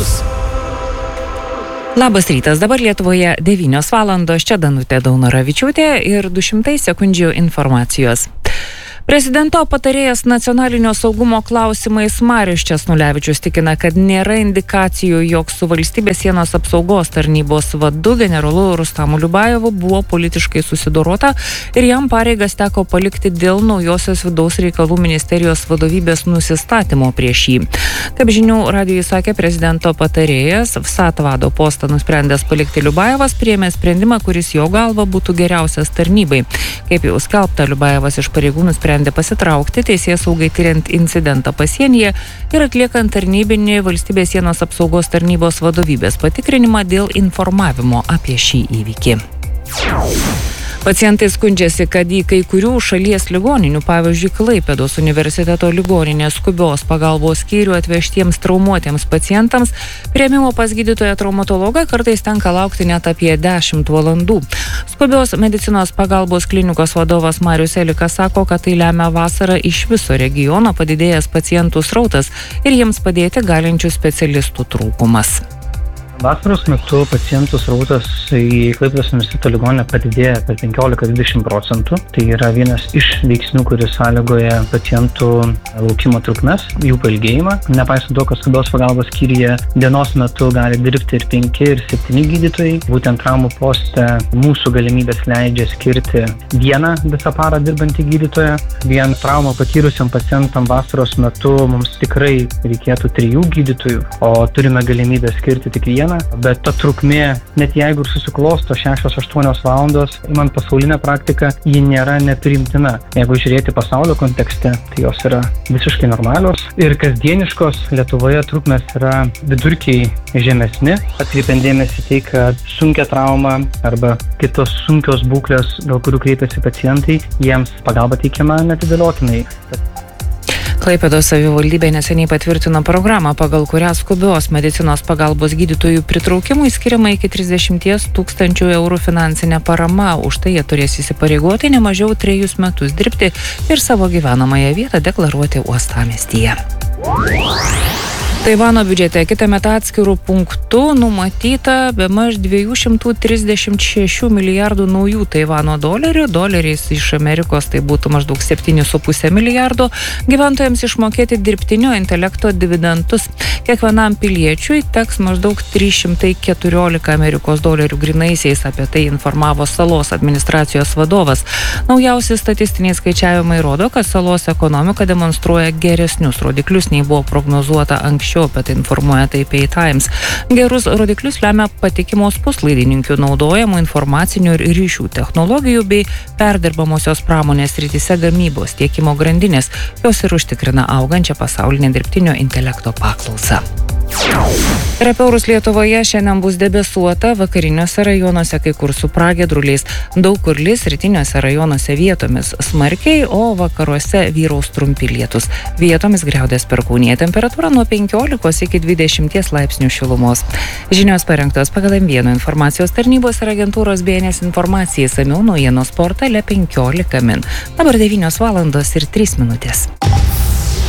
Liutus. Labas rytas, dabar Lietuvoje 9 valandos, čia Danutė Daunoravičiūtė ir 200 sekundžių informacijos. Prezidento patarėjas nacionalinio saugumo klausimais Marius Česnulevičius tikina, kad nėra indikacijų, jog su valstybės sienos apsaugos tarnybos vadu generolu Rustamu Liubajevu buvo politiškai susidorota ir jam pareigas teko palikti dėl naujosios vidaus reikalų ministerijos vadovybės nusistatymo prieš jį. Kaip žinių radijui sakė prezidento patarėjas, VSAT vado postą nusprendęs palikti Liubajevas priėmė sprendimą, kuris jo galva būtų geriausias tarnybai. Kaip jau skelbta, Liubajevas iš pareigų nusprendė pasitraukti teisėsaugai tyriant incidentą pasienyje ir atliekant tarnybinį valstybės sienos apsaugos tarnybos vadovybės patikrinimą dėl informavimo apie šį įvykį. Pacientai skundžiasi, kad į kai kurių šalies ligoninių, pavyzdžiui, Klaipėdos universiteto ligoninės skubios pagalbos skyrių atvežtiems traumuotiems pacientams priėmimo pas gydytoją traumatologą kartais tenka laukti net apie 10 valandų. Skubios medicinos pagalbos klinikos vadovas Marius Elikas sako, kad tai lemia vasarą iš viso regiono padidėjęs pacientų srautas ir jiems padėti galinčių specialistų trūkumas. Vasaros metu pacientų srautas į Klaipėdos universiteto ligoninę padidėja per 15-20%. Tai yra vienas iš veiksnių, kuris sąlygoja pacientų laukimo trukmes, jų pailgėjimą. Nepaisant to, kad skubios pagalbos skyriuje dienos metu gali dirbti ir 5 ir 7 gydytojai. Būtent traumų poste mūsų galimybės leidžia skirti vieną visą parą dirbantį gydytoją. Vien traumą patyrusiam pacientam vasaros metu mums tikrai reikėtų 3 gydytojų, o turime galimybę skirti tik vieną. Bet ta trukmė, net jeigu ir susiklosto 6-8 valandos, imant pasaulinę praktiką, ji nėra nepriimtina. Jeigu žiūrėti pasaulio kontekste, tai jos yra visiškai normalios ir kasdieniškos. Lietuvoje trukmės yra vidurkiai žemesni. Atkreipiant dėmesį tai, kad sunkia trauma arba kitos sunkios būklės, dėl kurių kreipiasi pacientai, jiems pagalba teikiama netidėliotinai. Klaipėdos savivaldybė neseniai patvirtino programą, pagal kurią skubios medicinos pagalbos gydytojų pritraukimui skiriama iki 30 000 eurų finansinė parama. Už tai jie turės įsipareigoti ne mažiau 3 metus dirbti ir savo gyvenamąją vietą deklaruoti uostamiestyje. Taivano biudžete kitąmet atskirų punktų numatyta bemaž 236 milijardų naujų Taivano dolerių. Doleriais iš Amerikos tai būtų maždaug 7,5 milijardo. Gyventojams išmokėti dirbtinio intelekto dividendus. Kiekvienam piliečiui teks maždaug 314 Amerikos dolerių grynaisiais, apie tai informavo salos administracijos vadovas. Naujausi statistiniai skaičiavimai rodo, kad salos ekonomika demonstruoja geresnius rodiklius nei buvo prognozuota anksčiau. Bet informuoja Taipei Times. Gerus rodiklius lemia patikimos puslaidininkių naudojamų informacinių ir ryšių technologijų bei perdirbamosios pramonės srityse gamybos tiekimo grandinės. Jos ir užtikrina augančią pasaulinę dirbtinio intelekto paklausą. Ir apie orus Lietuvoje šiandien bus debesuota, vakariniuose rajonuose kai kur su pragiedruliais. Daug kur lis, rytiniuose rajonuose vietomis smarkiai, o vakaruose vyraus trumpi lietus. Vietomis griaudės perkūnija, temperatūra nuo 15 iki 20 laipsnių šilumos. Žinios parengtos pagal M1 informacijos tarnybos ir agentūros BNS informacijai, samiau naujienos portale 15 min. Dabar 9 valandos ir 3 minutės.